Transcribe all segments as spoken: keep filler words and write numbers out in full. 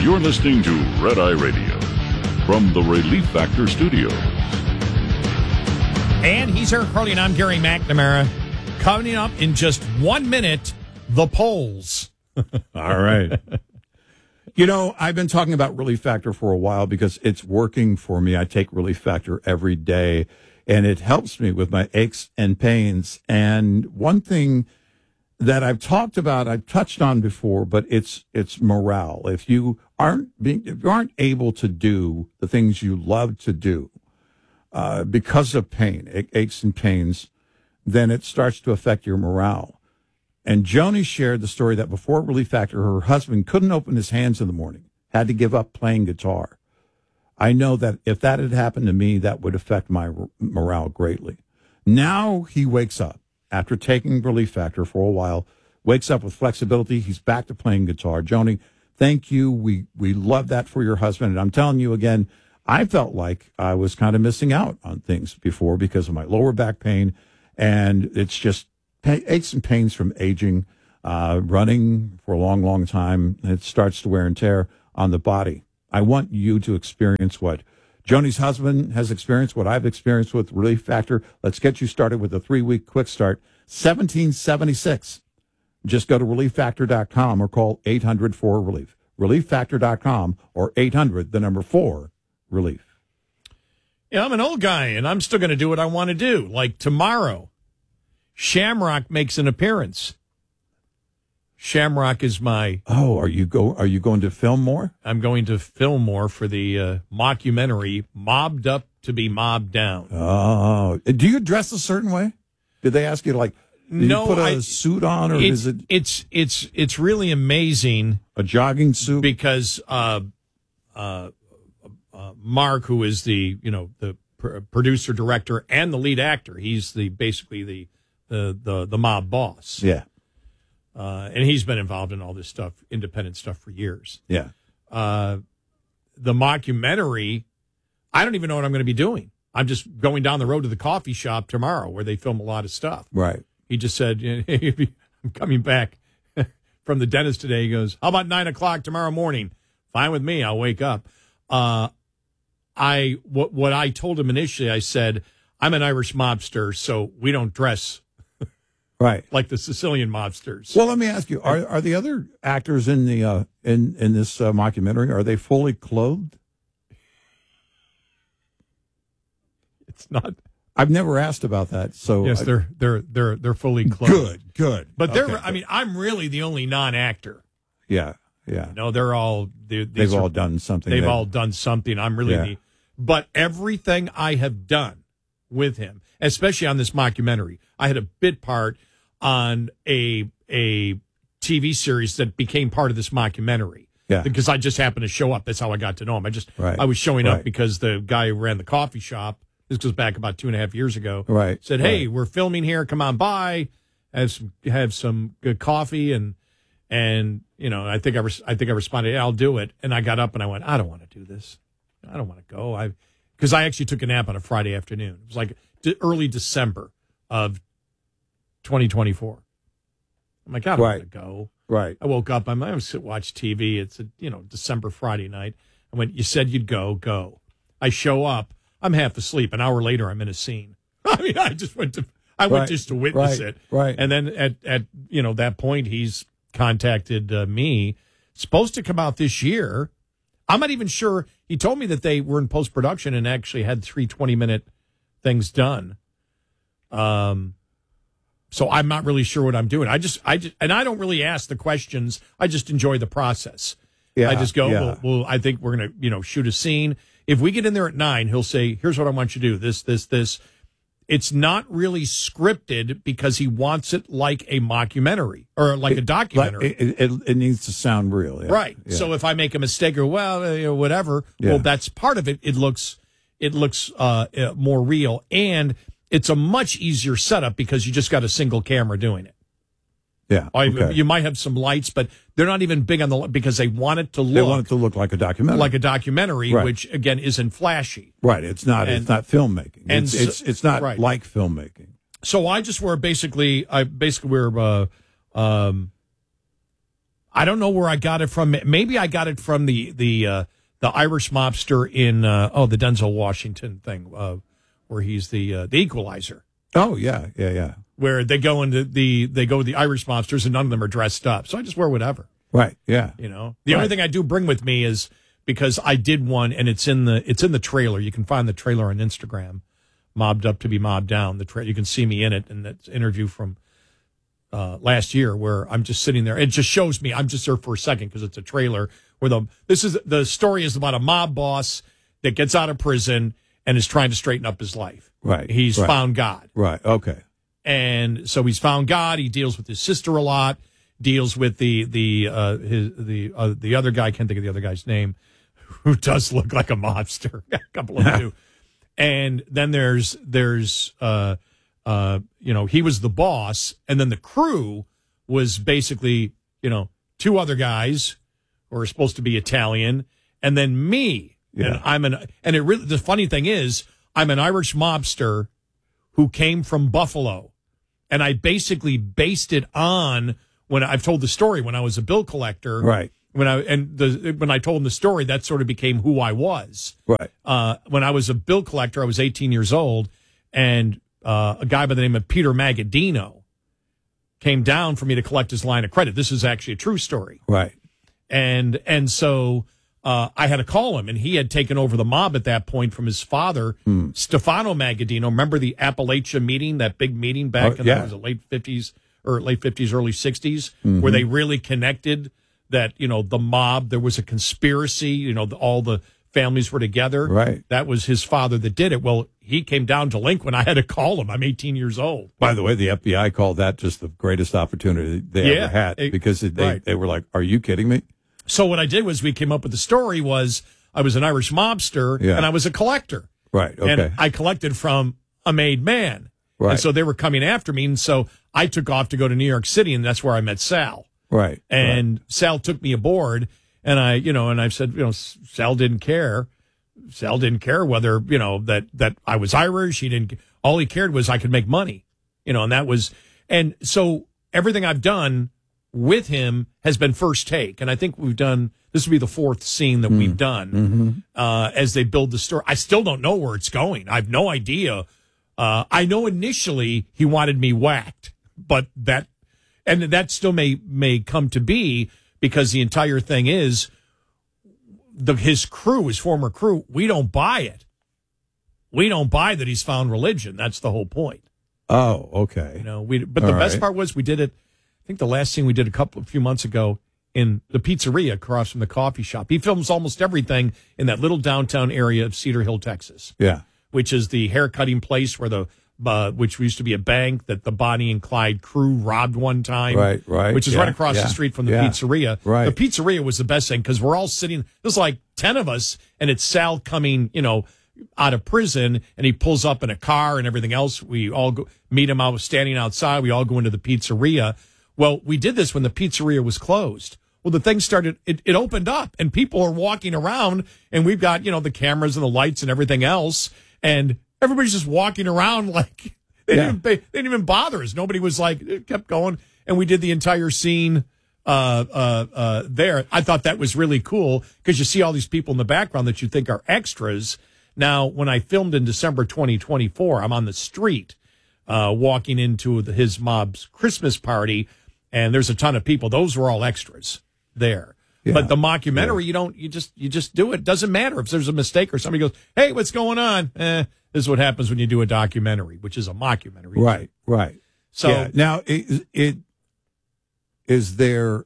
You're listening to Red Eye Radio from the Relief Factor Studios. And he's Eric Harley, and I'm Gary McNamara. Coming up in just one minute, the polls. All right. You know, I've been talking about Relief Factor for a while because it's working for me. I take Relief Factor every day, and it helps me with my aches and pains. And one thing that I've talked about, I've touched on before, but it's it's morale. If you aren't being, if you aren't able to do the things you love to do uh, because of pain, aches and pains, then it starts to affect your morale. And Joni shared the story that before Relief Factor, her husband couldn't open his hands in the morning, had to give up playing guitar. I know that if that had happened to me, that would affect my morale greatly. Now he wakes up after taking Relief Factor for a while, wakes up with flexibility. He's back to playing guitar. Joni, thank you. We, we love that for your husband. And I'm telling you again, I felt like I was kind of missing out on things before because of my lower back pain. And it's just aches and pains from aging, uh, running for a long, long time. It starts to wear and tear on the body. I want you to experience what Joni's husband has experienced, what I've experienced with Relief Factor. Let's get you started with a three-week quick start. seventeen seventy-six. Just go to relief factor dot com or call eight hundred four relief. relief factor dot com or eight hundred, the number four, relief. Yeah, I'm an old guy, and I'm still going to do what I want to do. Like tomorrow, Shamrock makes an appearance. Shamrock is my... Oh, are you go? Are you going to film more? I'm going to film more for the uh, mockumentary, Mobbed Up to be Mobbed Down. Oh, do you dress a certain way? Did they ask you, like, did no, you put a I, suit on, or is it... It's, it's, it's really amazing. A jogging suit? Because uh, uh, uh, Mark, who is the, you know, the pr- producer, director, and the lead actor, he's the basically the, the, the, the mob boss. Yeah. Uh, and he's been involved in all this stuff, independent stuff, for years. Yeah. Uh, the mockumentary, I don't even know what I'm going to be doing. I'm just going down the road to the coffee shop tomorrow where they film a lot of stuff. Right. He just said, hey, I'm coming back from the dentist today. He goes, how about nine o'clock tomorrow morning? Fine with me. I'll wake up. Uh, I what, what I told him initially, I said, I'm an Irish mobster, so we don't dress right like the Sicilian mobsters. Well, let me ask you: Are are the other actors in the uh, in in this uh, mockumentary, are they fully clothed? It's not. I've never asked about that. So yes, I, they're they're they're they're fully clothed. Good, good. But they're. Okay, I mean, I'm really the only non-actor. Yeah, yeah. No, they're all. They, they've are, all done something. They've that, all done something. I'm really yeah. the. But everything I have done with him, especially on this mockumentary, I had a bit part on a a T V series that became part of this mockumentary. Yeah. Because I just happened to show up. That's how I got to know him. I just right. I was showing right. up because the guy who ran the coffee shop, this goes back about two and a half years ago, right. said, "Hey, right. we're filming here. Come on by, have some have some good coffee." And and you know, I think I res- I think I responded, yeah, "I'll do it." And I got up and I went, "I don't want to do this. I don't want to go." I because I actually took a nap on a Friday afternoon. It was like de- early December of twenty twenty-four. I'm like, I don't right. want to go. Right. I woke up. I'm going to sit watch T V. It's a you know December Friday night. I went. You said you'd go. Go. I show up. I'm half asleep. An hour later, I'm in a scene. I mean, I just went to. I went right. just to witness right. it. Right. And then at at you know that point, he's contacted uh, me. It's supposed to come out this year. I'm not even sure. He told me that they were in post production and actually had three twenty minute things done. Um. So I'm not really sure what I'm doing. I just, I just, and I don't really ask the questions. I just enjoy the process. Yeah, I just go, yeah. well, well, I think we're going to, you know, shoot a scene. If we get in there at nine, he'll say, here's what I want you to do. This, this, this. It's not really scripted because he wants it like a mockumentary or like it, a documentary. It, it, it needs to sound real. Yeah. Right. Yeah. So if I make a mistake or, well, uh, you know, whatever, yeah. well, that's part of it. It looks, it looks uh, uh, more real. And it's a much easier setup because you just got a single camera doing it. Yeah. Okay. You might have some lights, but they're not even big on the because they want it to look. They want it to look like a documentary, like a documentary, right. which again isn't flashy. Right. It's not. And, it's not filmmaking. And it's so, it's, it's not right. like filmmaking. So I just wear basically. I basically wear. Uh, um, I don't know where I got it from. Maybe I got it from the the uh, the Irish mobster in uh, oh the Denzel Washington thing uh, where he's the uh, the Equalizer. Oh yeah, yeah, yeah. Where they go into the they go with the Irish mobsters and none of them are dressed up. So I just wear whatever. Right. Yeah. You know, the right. only thing I do bring with me is because I did one and it's in the it's in the trailer. You can find the trailer on Instagram. Mobbed Up to Be Mobbed Down. The tra- you can see me in it, and that's an interview from uh, last year where I'm just sitting there. It just shows me I'm just there for a second because it's a trailer where the this is the story is about a mob boss that gets out of prison and is trying to straighten up his life. Right. He's right. found God. Right. Okay. And so he's found God. He deals with his sister a lot. Deals with the the uh, his the uh, the other guy. I can't think of the other guy's name, who does look like a mobster. A couple of them do. And then there's there's uh uh you know he was the boss, and then the crew was basically you know two other guys who are supposed to be Italian, and then me. Yeah. And I'm an and it really the funny thing is I'm an Irish mobster who came from Buffalo, and I basically based it on when I've told the story when I was a bill collector. Right. When I and the when I told him the story, that sort of became who I was. Right. Uh, when I was a bill collector, I was eighteen years old, and uh, a guy by the name of Peter Magadino came down for me to collect his line of credit. This is actually a true story. Right. And and so uh, I had to call him, and he had taken over the mob at that point from his father, Hmm. Stefano Magadino. Remember the Appalachia meeting, that big meeting back Oh, in yeah. the, was it late fifties or late fifties, early sixties, Mm-hmm. where they really connected. That, you know, the mob, there was a conspiracy, you know, the, all the families were together. Right. That was his father that did it. Well, he came down delinquent. I had to call him. I'm eighteen years old. By the way, the F B I called that just the greatest opportunity they Yeah, ever had it- because they, right. they were like, "Are you kidding me?" So what I did was we came up with the story was I was an Irish mobster Yeah. and I was a collector. Right. Okay. And I collected from a made man. Right. And so they were coming after me. And so I took off to go to New York City, and that's where I met Sal. right. And Sal took me aboard, and I, you know, and I said, you know, Sal didn't care. Sal didn't care whether, you know, that, that I was Irish. He didn't, all he cared was I could make money, you know, and that was, and so everything I've done with him has been first take. And I think we've done, this will be the fourth scene that Mm. we've done, Mm-hmm. uh, as they build the story. I still don't know where it's going. I have no idea. Uh, I know initially he wanted me whacked, but that, and that still may may come to be because the entire thing is the his crew, his former crew, we don't buy it. We don't buy that he's found religion. That's the whole point. Oh, okay. You know, we but All the best right. part was we did it. I think the last scene we did a couple a few months ago in the pizzeria across from the coffee shop. He films almost everything in that little downtown area of Cedar Hill, Texas, Yeah. which is the haircutting place where the uh, which used to be a bank that the Bonnie and Clyde crew robbed one time. Right, right, Which is yeah, right across yeah, the street from the yeah, pizzeria. right. The pizzeria was the best thing because we're all sitting. There's like ten of us, and it's Sal coming, you know, out of prison, and he pulls up in a car and everything else. We all go meet him out standing outside. We all go into the pizzeria. Well, we did this when the pizzeria was closed. Well, the thing started, it, it opened up, and people are walking around, and we've got, you know, the cameras and the lights and everything else, and everybody's just walking around like they, Yeah. didn't, even, they didn't even bother us. Nobody was like, it kept going, and we did the entire scene uh, uh, uh, there. I thought that was really cool because you see all these people in the background that you think are extras. Now, when I filmed in December twenty twenty-four, I'm on the street uh, walking into the, his mob's Christmas party, and there's a ton of people. Those were all extras there. Yeah. But the mockumentary, Yeah. you don't, you just, you just do it. Doesn't matter if there's a mistake or somebody goes, "Hey, what's going on?" Eh, this is what happens when you do a documentary, which is a mockumentary. Right. Right. So yeah. Now, it, it is there.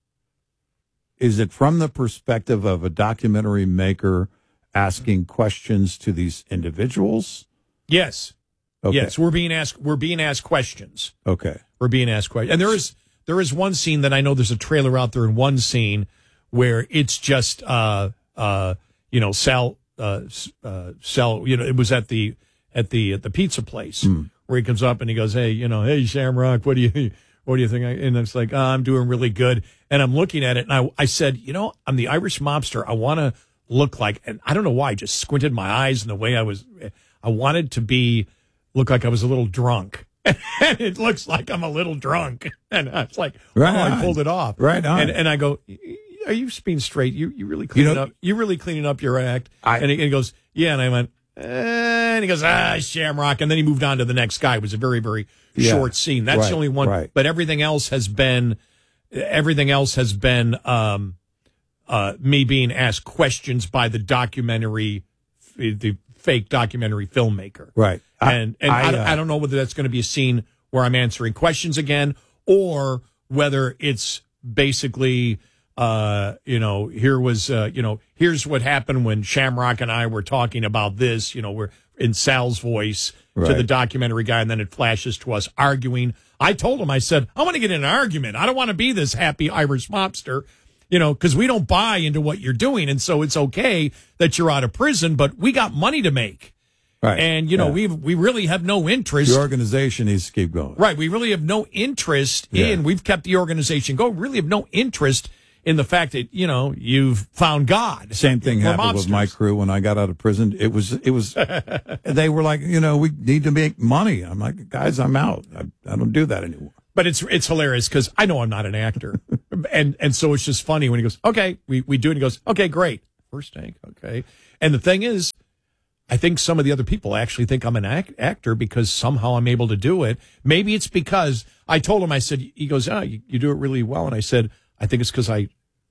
Is it from the perspective of a documentary maker asking questions to these individuals? yes, Okay. yes, we're being asked, we're being asked questions. Okay. We're being asked questions. And there is there is one scene that I know there's a trailer out there in one scene where it's just uh uh you know Sal uh, uh Sal you know it was at the at the at the pizza place where he comes up and he goes, "Hey, you know, hey Shamrock, what do you what do you think?" I, and it's like, oh, "I'm doing really good." And I'm looking at it and I I said, "You know, I'm the Irish mobster. I want to look like," and I don't know why, I just squinted my eyes and the way I was I wanted to be look like I was a little drunk. and it looks like I'm a little drunk. And I was like, right oh, on. I pulled it off. Right on. And, and I go, are you being straight? You you really cleaning You know- up? You really cleaning up your act? I- and, he, and he goes, yeah. And I went, eh, and he goes, ah, Shamrock. And then he moved on to the next guy. It was a very, very Yeah. short scene. That's Right, the only one. right. But everything else has been, everything else has been um, uh, me being asked questions by the documentary, the fake documentary filmmaker. Right. I- And and I, I, I, uh, I don't know whether that's going to be a scene where I'm answering questions again, or whether it's basically, uh, you know, here was, uh, you know, here's what happened when Shamrock and I were talking about this. You know, we're in Sal's voice to Right. the documentary guy, and then it flashes to us arguing. I told him, I said, I want to get in an argument. I don't want to be this happy Irish mobster. You know, because we don't buy into what you're doing. And so it's okay that you're out of prison, but we got money to make. Right. And, you know, Yeah. we we really have no interest. The organization needs to keep going. Right. We really have no interest Yeah. in, we've kept the organization going. We really have no interest in the fact that, you know, you've found God. Same thing We're happened with my mobsters. crew when I got out of prison. It was, it was, they were like, you know, we need to make money. I'm like, guys, I'm out. I, I don't do that anymore. But it's it's hilarious because I know I'm not an actor. and and so it's just funny when he goes, okay, we, we do it. And he goes, okay, great. First take. Okay. And the thing is, I think some of the other people actually think I'm an act, actor because somehow I'm able to do it. Maybe it's because I told him, I said, he goes, oh, you, you do it really well. And I said, I think it's because I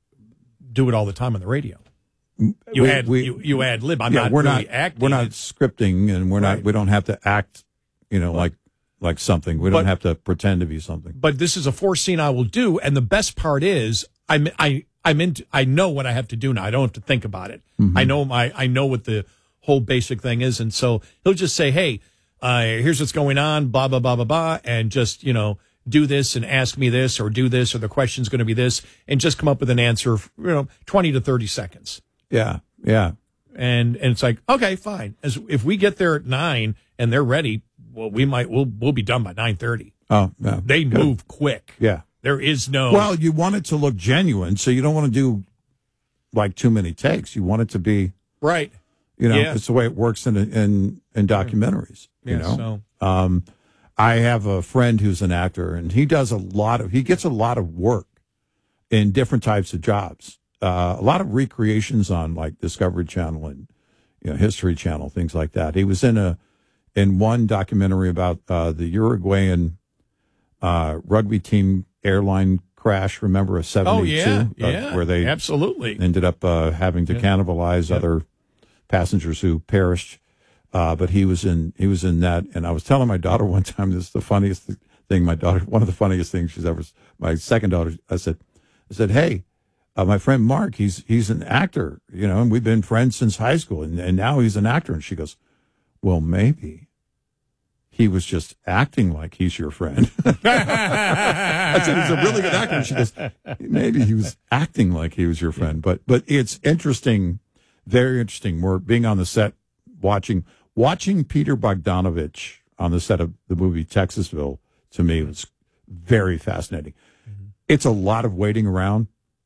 do it all the time on the radio. You We- ad we- you, you ad lib. I'm yeah, not we're really not acting. we're not It's- scripting, and we're Right. not we don't have to act, you know, like like something. We don't But- have to pretend to be something. but this is a forced scene I will do. And the best part is I'm, I, I'm into, I know what I have to do now. I don't have to think about it. Mm-hmm. I know my, I know what the whole basic thing is. And so he'll just say, hey, uh, here's what's going on, blah, blah, blah, blah, blah. And just, you know, do this and ask me this or do this, or the question's going to be this, and just come up with an answer, you know, twenty to thirty seconds. Yeah, yeah. And, and it's like, okay, fine. As if we get there at nine and they're ready, well, we might, we'll, we'll be done by nine thirty. Oh, yeah. They Good. move quick. Yeah. There is no. Well, you want it to look genuine, so you don't want to do like too many takes. You want it to be, right. you know, Yeah. it's the way it works in in in documentaries. You Yeah, know, so. um, I have a friend who's an actor, and he does a lot of he gets a lot of work in different types of jobs. Uh, a lot of recreations on like Discovery Channel and you know History Channel, things like that. He was in a in one documentary about uh, the Uruguayan uh, rugby team airline crash. Remember a seventy-two? Oh, yeah, uh, yeah, where they absolutely. ended up uh, having to Yeah. cannibalize Yeah. other passengers who perished. Uh, but he was in he was in that, and I was telling my daughter one time, this is the funniest thing. My daughter, one of the funniest things she's ever. My second daughter, I said, I said, hey, uh, my friend Mark, he's he's an actor, you know, and we've been friends since high school, and, and now he's an actor. And she goes, well, maybe he was just acting like he's your friend. I said, he's a really good actor. And she goes, maybe he was acting like he was your friend. But but it's interesting, very interesting. We're being on the set, watching watching Peter Bogdanovich on the set of the movie Texasville, to me, was very fascinating. Mm-hmm. It's a lot of waiting around.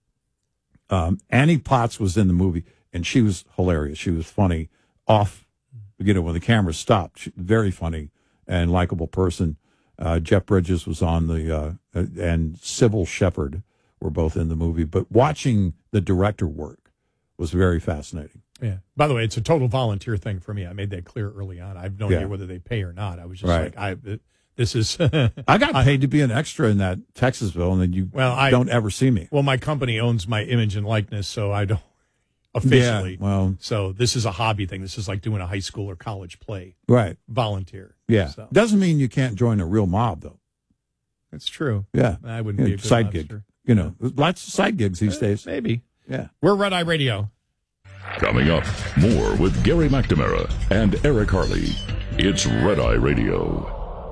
Um, Annie Potts was in the movie, and she was hilarious. She was funny off, you know, when the camera stopped. She, very funny and likable person. Uh, Jeff Bridges was on the, uh, and Sybil Shepherd were both in the movie. But watching the director work was very fascinating. Yeah. By the way, it's a total volunteer thing for me. I made that clear early on. I have no Yeah. idea whether they pay or not. I was just Right. like, I. This is. I got paid to be an extra in that Texasville, and then you Well, I- don't ever see me. Well, my company owns my image and likeness, so I don't officially. Yeah, well, So this is a hobby thing. This is like doing a high school or college play. right. Volunteer. Yeah. So. Doesn't mean you can't join a real mob, though. It's true. Yeah. I wouldn't Yeah, be a good side mobster. gig. You know, there's lots of side gigs these days. Maybe. Yeah. We're Red Eye Radio. Coming up, more with Gary McNamara and Eric Harley. It's Red Eye Radio.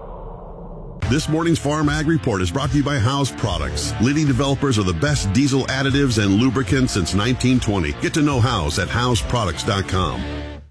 This morning's Farm Ag Report is brought to you by House Products, leading developers of the best diesel additives and lubricants since nineteen twenty. Get to know House at house products dot com.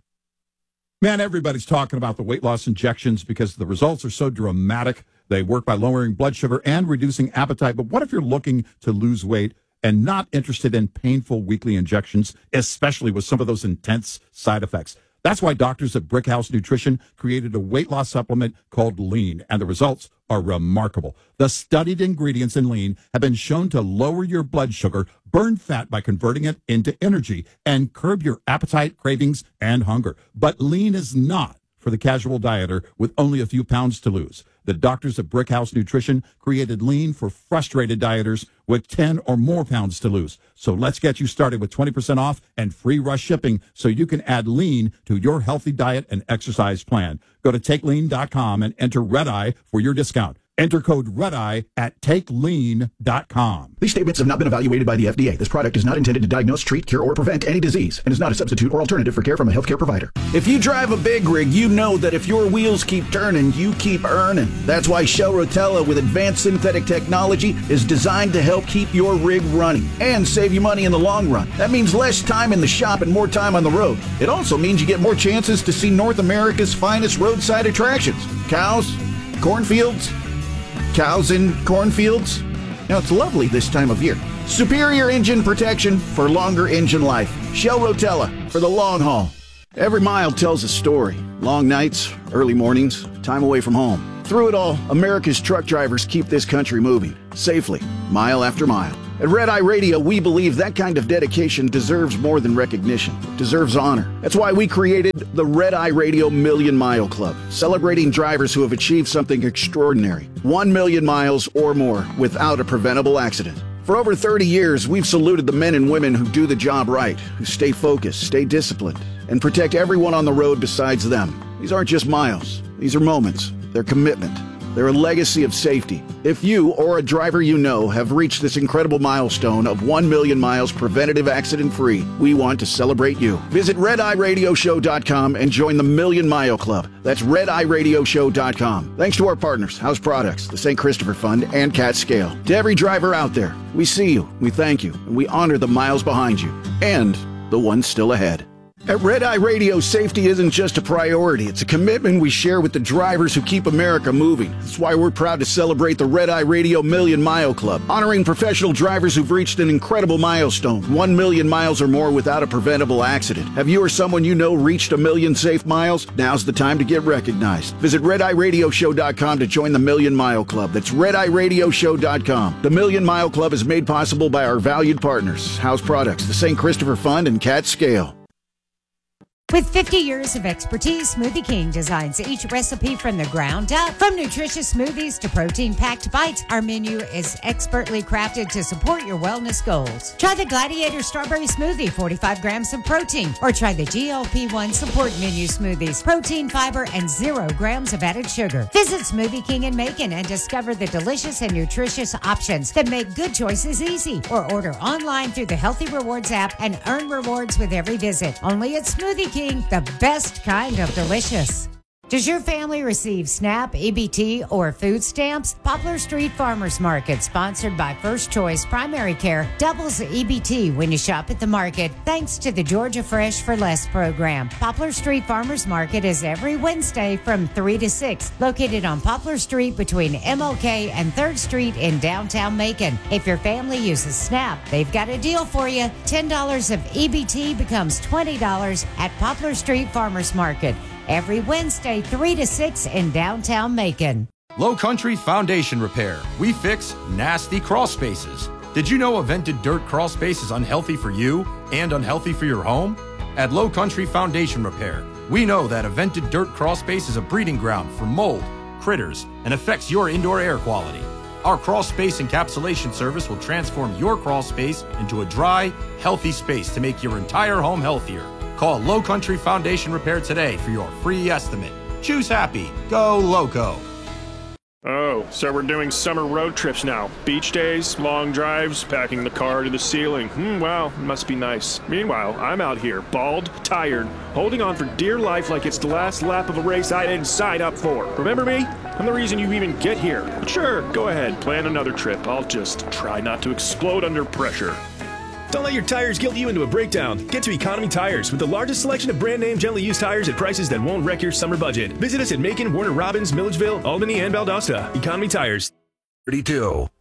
Man, everybody's talking about the weight loss injections because the results are so dramatic. They work by lowering blood sugar and reducing appetite. But what if you're looking to lose weight and not interested in painful weekly injections, especially with some of those intense side effects? That's why doctors at Brickhouse Nutrition created a weight loss supplement called Lean, and the results are remarkable. The studied ingredients in Lean have been shown to lower your blood sugar, burn fat by converting it into energy, and curb your appetite, cravings, and hunger. But Lean is not for the casual dieter with only a few pounds to lose. The doctors at Brickhouse Nutrition created Lean for frustrated dieters with ten or more pounds to lose. So let's get you started with twenty percent off and free rush shipping so you can add Lean to your healthy diet and exercise plan. Go to take lean dot com and enter Red Eye for your discount. Enter code REDEYE at take lean dot com. These statements have not been evaluated by the F D A. This product is not intended to diagnose, treat, cure, or prevent any disease and is not a substitute or alternative for care from a healthcare provider. If you drive a big rig, you know that if your wheels keep turning, you keep earning. That's why Shell Rotella with advanced synthetic technology is designed to help keep your rig running and save you money in the long run. That means less time in the shop and more time on the road. It also means you get more chances to see North America's finest roadside attractions. Cows, cornfields, cows in cornfields. Now, it's lovely this time of year. Superior engine protection for longer engine life. Shell Rotella for the long haul. Every mile tells a story. Long nights, early mornings, time away from home. Through it all, America's truck drivers keep this country moving, safely, mile after mile. At Red Eye Radio, we believe that kind of dedication deserves more than recognition. It deserves honor. That's why we created the Red Eye Radio Million Mile Club, celebrating drivers who have achieved something extraordinary. One million miles or more without a preventable accident. For over thirty years, we've saluted the men and women who do the job right, who stay focused, stay disciplined, and protect everyone on the road besides them. These aren't just miles. These are moments. They're commitment. They're a legacy of safety. If you or a driver you know have reached this incredible milestone of one million miles preventative accident-free, we want to celebrate you. Visit red eye radio show dot com and join the Million Mile Club. That's red eye radio show dot com. Thanks to our partners, House Products, the Saint Christopher Fund, and Cat Scale. To every driver out there, we see you, we thank you, and we honor the miles behind you and the ones still ahead. At Red Eye Radio, safety isn't just a priority. It's a commitment we share with the drivers who keep America moving. That's why we're proud to celebrate the Red Eye Radio Million Mile Club, honoring professional drivers who've reached an incredible milestone, one million miles or more without a preventable accident. Have you or someone you know reached a million safe miles? Now's the time to get recognized. Visit red eye radio show dot com to join the Million Mile Club. That's red eye radio show dot com. The Million Mile Club is made possible by our valued partners, House Products, the Saint Christopher Fund, and Cat Scale. With fifty years of expertise, Smoothie King designs each recipe from the ground up. From nutritious smoothies to protein-packed bites, our menu is expertly crafted to support your wellness goals. Try the Gladiator Strawberry Smoothie, forty-five grams of protein, or try the G L P one Support Menu Smoothies, protein, fiber, and zero grams of added sugar. Visit Smoothie King in Macon and discover the delicious and nutritious options that make good choices easy. Or order online through the Healthy Rewards app and earn rewards with every visit. Only at Smoothie King. The best kind of delicious. Does your family receive SNAP, E B T, or food stamps? Poplar Street Farmers Market, sponsored by First Choice Primary Care, doubles the E B T when you shop at the market thanks to the Georgia Fresh for Less program. Poplar Street Farmers Market is every Wednesday from three to six, located on Poplar Street between M L K and third Street in downtown Macon. If your family uses SNAP, they've got a deal for you. ten dollars of E B T becomes twenty dollars at Poplar Street Farmers Market. Every Wednesday, three to six in downtown Macon. Low Country Foundation Repair. We fix nasty crawl spaces. Did you know a vented dirt crawl space is unhealthy for you and unhealthy for your home? At Low Country Foundation Repair, we know that a vented dirt crawl space is a breeding ground for mold, critters, and affects your indoor air quality. Our crawl space encapsulation service will transform your crawl space into a dry, healthy space to make your entire home healthier. Call Low Country Foundation Repair today for your free estimate. Choose happy. Go Loco. Oh, so we're doing summer road trips now. Beach days, long drives, packing the car to the ceiling. Hmm, wow, it must be nice. Meanwhile, I'm out here, bald, tired, holding on for dear life like it's the last lap of a race I didn't sign up for. Remember me? I'm the reason you even get here. But sure, go ahead, plan another trip. I'll just try not to explode under pressure. Don't let your tires guilt you into a breakdown. Get to Economy Tires with the largest selection of brand name gently used tires at prices that won't wreck your summer budget. Visit us at Macon, Warner Robins, Milledgeville, Albany, and Valdosta. Economy Tires. thirty-two.